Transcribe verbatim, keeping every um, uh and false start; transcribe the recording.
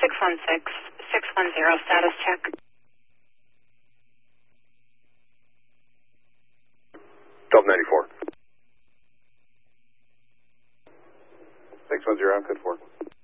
six one six, six one zero, status check. twelve ninety-four. six one zero, code four.